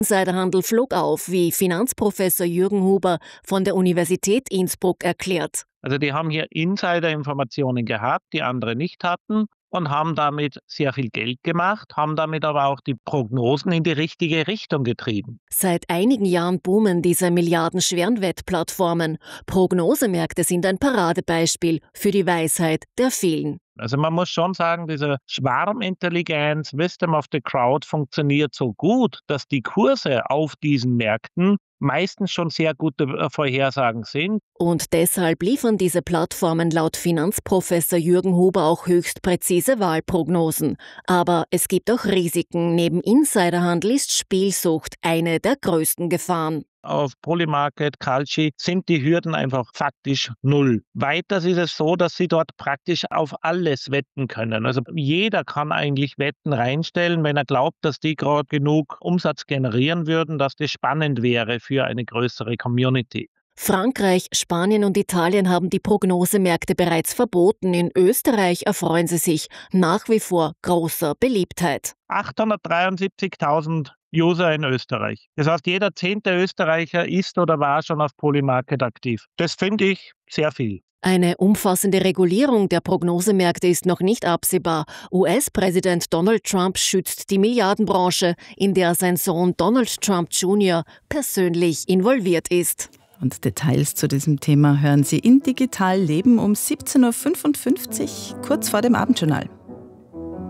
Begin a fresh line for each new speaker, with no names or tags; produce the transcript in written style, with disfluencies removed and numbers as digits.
Insiderhandel flog auf, wie Finanzprofessor Jürgen Huber von der Universität Innsbruck erklärt.
Also die haben hier Insider-Informationen gehabt, die andere nicht hatten und haben damit sehr viel Geld gemacht, haben damit aber auch die Prognosen in die richtige Richtung getrieben.
Seit einigen Jahren boomen diese milliardenschweren Wettplattformen. Prognosemärkte sind ein Paradebeispiel für die Weisheit der vielen.
Also man muss schon sagen, diese Schwarmintelligenz, Wisdom of the Crowd funktioniert so gut, dass die Kurse auf diesen Märkten meistens schon sehr gute Vorhersagen sind.
Und deshalb liefern diese Plattformen laut Finanzprofessor Jürgen Huber auch höchst präzise Wahlprognosen. Aber es gibt auch Risiken. Neben Insiderhandel ist Spielsucht eine der größten Gefahren.
Auf Polymarket, Kalshi sind die Hürden einfach faktisch null. Weiters ist es so, dass sie dort praktisch auf alles wetten können. Also jeder kann eigentlich Wetten reinstellen, wenn er glaubt, dass die gerade genug Umsatz generieren würden, dass das spannend wäre für eine größere Community.
Frankreich, Spanien und Italien haben die Prognosemärkte bereits verboten. In Österreich erfreuen sie sich nach wie vor großer Beliebtheit.
873.000 User in Österreich. Das heißt, jeder 10. Österreicher ist oder war schon auf Polymarket aktiv. Das finde ich sehr viel.
Eine umfassende Regulierung der Prognosemärkte ist noch nicht absehbar. US-Präsident Donald Trump schützt die Milliardenbranche, in der sein Sohn Donald Trump Jr. persönlich involviert ist.
Und Details zu diesem Thema hören Sie in Digital Leben um 17.55 Uhr, kurz vor dem Abendjournal.